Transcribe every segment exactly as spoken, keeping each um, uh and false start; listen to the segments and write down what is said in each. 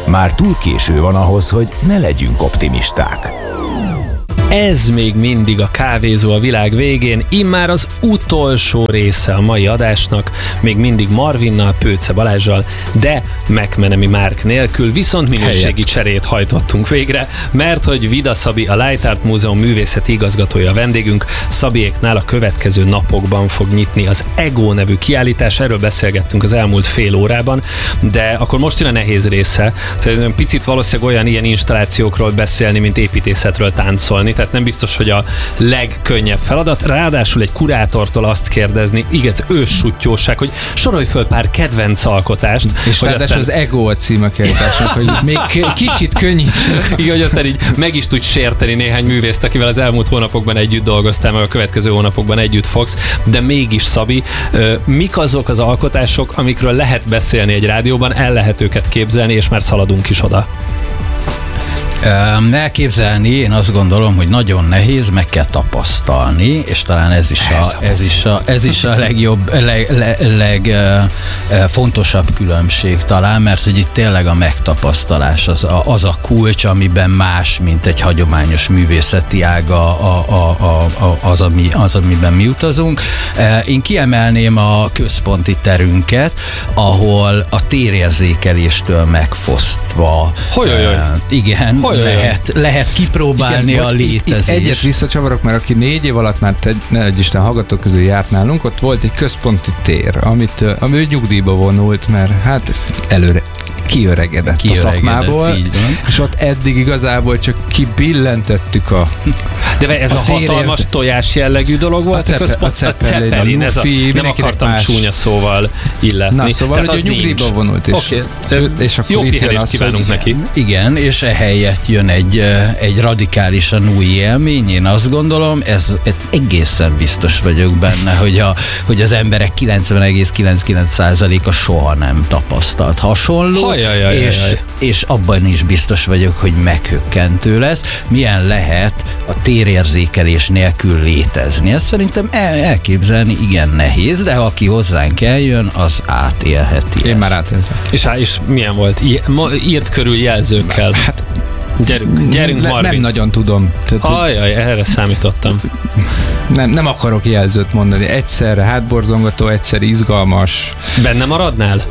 Már túl késő van ahhoz, hogy ne legyünk optimisták. Ez még mindig a Kávézó a világ végén, immár az utolsó része a mai adásnak, még mindig Marvinnal, Pőce Balázsral, de McMenemy Márk nélkül, viszont minőségi cserét hajtottunk végre, mert hogy Vida Szabi, a Light Art Múzeum művészeti igazgatója a vendégünk. Szabiéknál a következő napokban fog nyitni az Ego nevű kiállítás, erről beszélgettünk az elmúlt fél órában, de akkor most jön a nehéz része, tehát picit valószínűleg olyan ilyen installációkról beszélni, mint építészetről táncolni, tehát nem biztos, hogy a legkönnyebb feladat. Ráadásul egy kurátortól azt kérdezni, igaz, őssuttyóság, hogy sorolj föl pár kedvenc alkotást. És ráadásul aztán... az Ego a cím a kiállításnak, hogy még kicsit könnyítsünk. Igen, hogy aztán így meg is tudj sérteni néhány művészt, akivel az elmúlt hónapokban együtt dolgoztál, meg a következő hónapokban együtt fogsz, de mégis, Szabi, mik azok az alkotások, amikről lehet beszélni egy rádióban, el lehet őket képzelni, és már szaladunk is oda? Elképzelni, én azt gondolom, hogy nagyon nehéz, meg kell tapasztalni, és talán ez is a, ez is a, ez is a legjobb, leg, leg, leg fontosabb különbség talán, mert hogy itt tényleg a megtapasztalás az a, az a kulcs, amiben más, mint egy hagyományos művészeti ág a, a, a, a, az, ami, az, amiben mi utazunk. Én kiemelném a központi terünket, ahol a térérzékeléstől megfosztva. Hogyojoj. Igen. Lehet, lehet kipróbálni. Igen, a létezést. Egyet visszacsavarok, mert aki négy év alatt már, te, ne egy Isten, hallgatók közül járt nálunk, ott volt egy központi tér, amit, ami ő nyugdíjba vonult, mert hát előre kiöregedett, kiöregedett a szakmából, és ott eddig igazából csak kibillentettük a De ez a, a hatalmas tojás jellegű dolog volt, a, a, központ, a, a Zeppelin, ez a, nem akartam más csúnya szóval illetni. Na, szóval, tehát hogy ő nyugdíjba vonult is. Okay. És akkor jó pihenést kívánunk hogy, neki. Igen, és ehelyett jön egy, egy radikálisan új élmény, én azt gondolom, ez, ez egészen biztos vagyok benne, hogy, a, hogy az emberek kilencven egész kilencvenkilenc százaléka soha nem tapasztalt hasonló, Ajajajajaj. és, és abban is biztos vagyok, hogy meghökkentő lesz. Milyen lehet a térérzékelés nélkül létezni? Ezt szerintem el, elképzelni igen nehéz, de ha aki hozzánk eljön, az átélheti. Én ezt. már átéltem. És, és milyen volt? I, ma, írt körül jelzőkkel. Hát, gyerünk, gyerünk ne, Marvin. Nem nagyon tudom. Ajaj, erre számítottam. Nem, nem akarok jelzőt mondani. Egyszerre hátborzongató, egyszer izgalmas. Benne maradnál?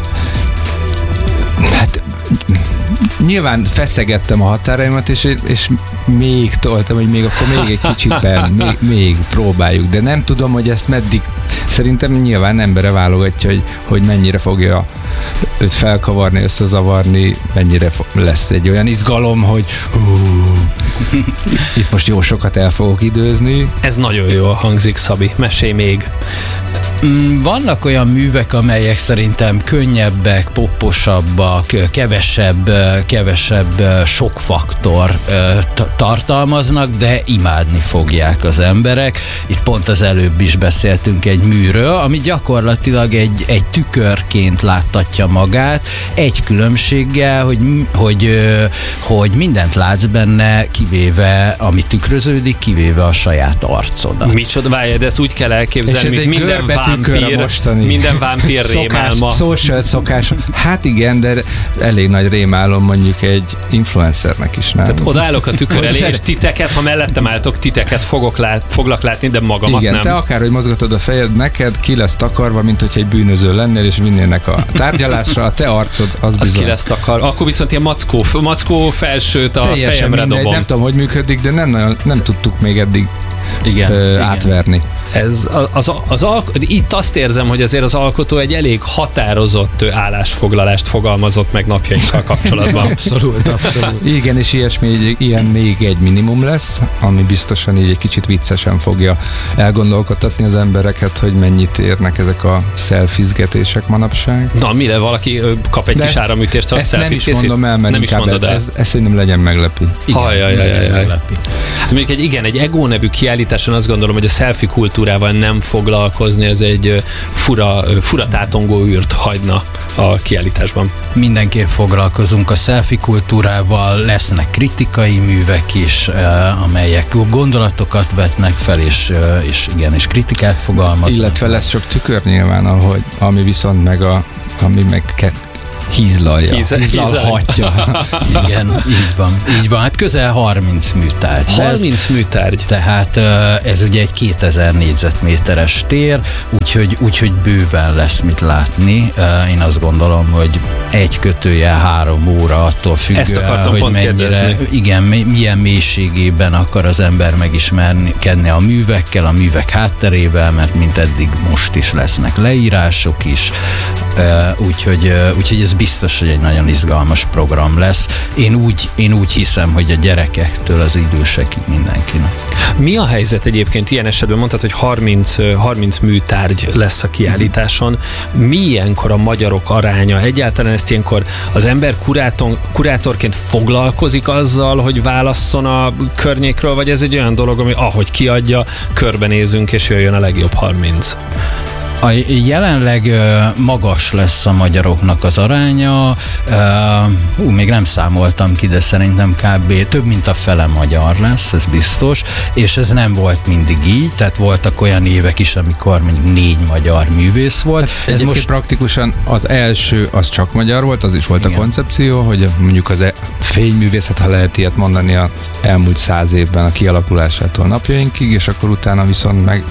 Hát nyilván feszegettem a határaimat, és, és még toltam, hogy még akkor még egy kicsit benn, még, még próbáljuk, de nem tudom, hogy ezt meddig, szerintem nyilván embere válogatja, hogy, hogy mennyire fogja őt felkavarni, összezavarni, mennyire lesz egy olyan izgalom, hogy hú, itt most jó sokat el fogok időzni. Ez nagyon jól hangzik, Szabi. Mesélj még. Vannak olyan művek, amelyek szerintem könnyebbek, popposabbak, kevesebb, kevesebb sokfaktor tartalmaznak, de imádni fogják az emberek. Itt pont az előbb is beszéltünk egy műről, ami gyakorlatilag egy, egy tükörként láttatja magát, egy különbséggel, hogy, hogy, hogy mindent látsz benne, kivéve, ami tükröződik, kivéve a saját arcodat. Micsoda, várj, de ezt úgy kell elképzelni, mint minden vámpír, minden vámpír rémálma. Social szokás. Hát igen, de elég nagy rémálom mondjuk egy influencernek is, nem? Tehát odaállok a tükör elé, és titeket, ha mellettem álltok, titeket fogok lát, foglak látni, de magamat igen, nem. te akárhogy mozgatod a fejed, neked ki lesz takarva, mint hogyha egy bűnöző lennél, és vinnének a tárgyalásra, a te arcod, az, az bizony. ki lesz takar. Akkor viszont ilyen mackó, mackó felsőt a teljesen fejemre mindegy, dobom. Nem tudom, hogy működik, de nem, nagyon, nem tudtuk még eddig igen, ö, igen. átverni. Ez az, az, az, az, itt azt érzem, hogy azért az alkotó egy elég határozott állásfoglalást fogalmazott meg napjainkkal kapcsolatban. Abszolút, abszolút. Igen, és ilyesmi, ilyen még egy minimum lesz, ami biztosan így egy kicsit viccesen fogja elgondolkodtatni az embereket, hogy mennyit érnek ezek a selfizgetések manapság. Na, mire valaki kap egy de kis ezt, áramütést, ha ezt nem is készít? mondom el, mert nem is mondod el. Ez, ez szerintem legyen meglepő. Hajjajjajjaj. Mondjuk egy, igen, egy Ego nevű kiállításon azt gondolom, hogy a selfie kultúrával nem foglalkozni, ez egy fura, fura tátongó űrt hagyna a kiállításban. Mindenképp foglalkozunk a selfie kultúrával, lesznek kritikai művek is, amelyek gondolatokat vetnek fel, és, és igen, és kritikát fogalmaznak. Illetve lesz sok tükör nyilván, ahogy, ami viszont meg a, ami meg ke- hízlalja, Híz- hízlalhatja. Igen, így van. Így van. Hát közel harminc műtárgy. harminc műtárgy. Tehát ez ugye egy kétezer négyzetméteres tér, úgyhogy, úgyhogy bőven lesz mit látni. Én azt gondolom, hogy egy kötője három óra attól függően, hogy mennyire, igen, milyen mélységében akar az ember megismerkedni a művekkel, a művek hátterével, mert mint eddig most is lesznek leírások is, úgyhogy, úgyhogy ez biztos, hogy egy nagyon izgalmas program lesz. Én úgy, én úgy hiszem, hogy a gyerekektől az idősekig mindenkinek. Mi a helyzet egyébként ilyen esetben? Mondtad, hogy harminc, harminc műtárgy lesz a kiállításon. Mi ilyenkor a magyarok aránya? Egyáltalán ezt ilyenkor az ember kurátor, kurátorként foglalkozik azzal, hogy válasszon a környékről, vagy ez egy olyan dolog, ami ahogy kiadja, körbenézünk, és jöjjön a legjobb harminc? A jelenleg magas lesz a magyaroknak az aránya, hú, még nem számoltam ki, de szerintem kb. Több mint a fele magyar lesz, ez biztos, és ez nem volt mindig így, tehát voltak olyan évek is, amikor mondjuk négy magyar művész volt. Hát ez most praktikusan az első, az csak magyar volt, az is volt igen. A koncepció, hogy mondjuk az e- fényművészet, ha lehet ilyet mondani, az elmúlt száz évben a kialakulásától napjainkig, és akkor utána viszont meg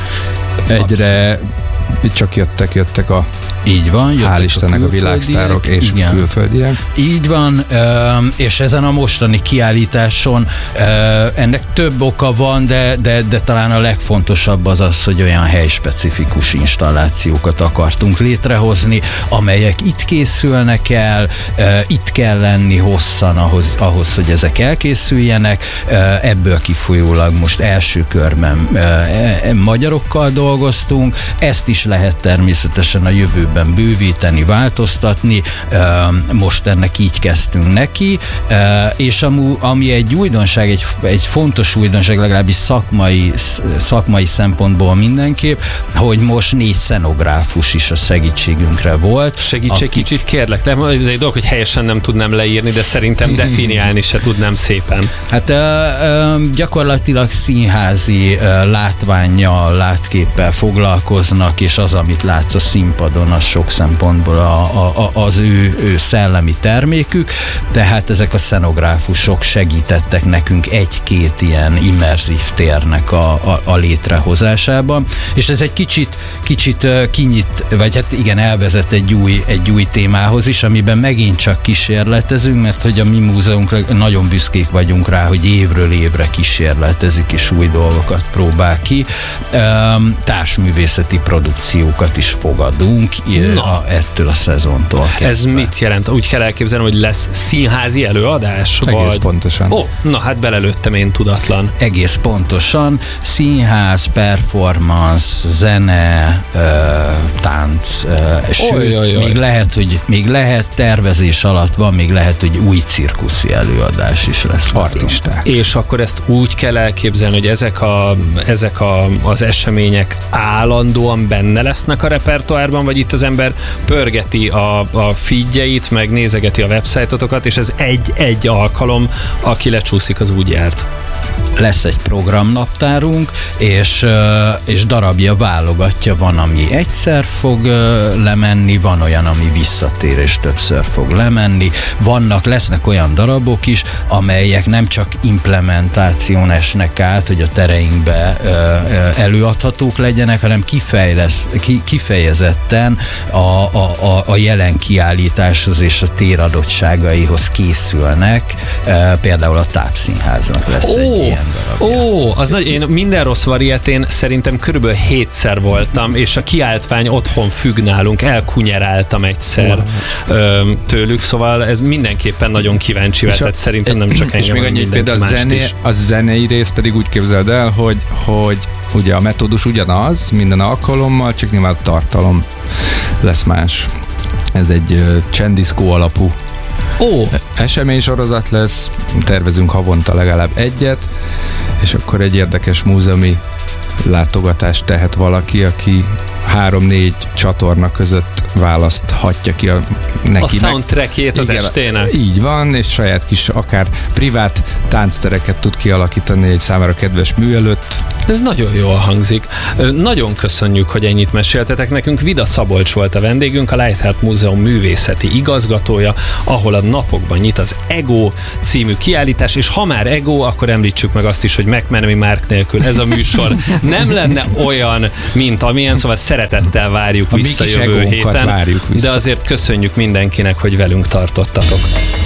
egyre itt csak jöttek, jöttek a így van, hál' Istennek a, a világsztárok és igen. külföldiek. Így van, és ezen a mostani kiállításon ennek több oka van, de, de, de talán a legfontosabb az az, hogy olyan helyspecifikus installációkat akartunk létrehozni, amelyek itt készülnek el, itt kell lenni hosszan ahhoz, ahhoz hogy ezek elkészüljenek. Ebből kifolyólag most első körben magyarokkal dolgoztunk, ezt is lehet természetesen a jövőben bővíteni, változtatni. Most ennek így kezdtünk neki, és ami egy újdonság, egy, egy fontos újdonság, legalábbis szakmai, szakmai szempontból mindenképp, hogy most négy szenográfus is a segítségünkre volt. Segíts egy kicsit, kérlek, de ez egy dolog, hogy helyesen nem tudnám leírni, de szerintem definiálni se tudnám szépen. Hát gyakorlatilag színházi látvánnyal, látképpel foglalkoznak, és az, amit látsz a színpadon, az sok szempontból a, a, az ő, ő szellemi termékük, tehát ezek a szenográfusok segítettek nekünk egy-két ilyen immerzív térnek a, a, a létrehozásában, és ez egy kicsit, kicsit kinyit, vagy hát igen, elvezet egy új, egy új témához is, amiben megint csak kísérletezünk, mert hogy a mi múzeumunk nagyon büszkék vagyunk rá, hogy évről évre kísérletezik és új dolgokat próbál ki. Társművészeti produkciókat is fogadunk a, ettől a szezontól kezdve. Ez mit jelent? Úgy kell elképzelni, hogy lesz színházi előadás? Egész vagy... pontosan. Ó, na hát belelőttem én tudatlan. Egész pontosan. Színház, performance, zene, ö, tánc, ö, sőt, oly, oly, oly. még lehet, hogy még lehet tervezés alatt van, még lehet, hogy új cirkuszi előadás is lesz. Artisták. És akkor ezt úgy kell elképzelni, hogy ezek, a, ezek a, az események állandóan benne lesznek a repertoárban, vagy itt az ember pörgeti a, a feedjeit, meg nézegeti a websájtotokat, és ez egy-egy alkalom, aki lecsúszik, az úgy járt. Lesz egy programnaptárunk, és, és darabja válogatja, van, ami egyszer fog lemenni, van olyan, ami visszatér, és többször fog lemenni. Vannak, lesznek olyan darabok is, amelyek nem csak implementáción esnek át, hogy a tereinkbe előadhatók legyenek, hanem kifejlesz, kifejezetten a, a, a, a jelen kiállításhoz és a tér adottságaihoz készülnek. Például a Tápszínháznak lesz oh. egy ilyen darabja. Ó, az nagy, én minden rossz varietén szerintem körülbelül hétszer voltam, és a kiáltvány otthon függ nálunk, elkunyeráltam egyszer ö, tőlük, szóval ez mindenképpen nagyon kíváncsi vetett, szerintem nem csak engem, és még annyit, például a, zené, a zenei rész pedig úgy képzeld el, hogy, hogy ugye a metódus ugyanaz minden alkalommal, csak nyilván a tartalom lesz más. Ez egy uh, csendiszkó alapú Ó. eseménysorozat lesz, tervezünk havonta legalább egyet, és akkor egy érdekes múzeumi látogatást tehet valaki, aki három-négy csatorna között választhatja ki a neki. A soundtrackjét az Igen, estének. Így van, és saját kis akár privát tánctereket tud kialakítani egy számára kedves mű előtt. Ez nagyon jól hangzik. Ö, Nagyon köszönjük, hogy ennyit meséltetek nekünk. Vida Szabolcs volt a vendégünk, a Lightheart Múzeum művészeti igazgatója, ahol a napokban nyit az Ego című kiállítás, és ha már Ego, akkor említsük meg azt is, hogy McMenemy Mark nélkül ez a műsor nem lenne olyan, mint amilyen, szóval szeretettel várjuk A vissza mi kis jövő egónkat héten. várjuk vissza. De azért köszönjük mindenkinek, hogy velünk tartottatok.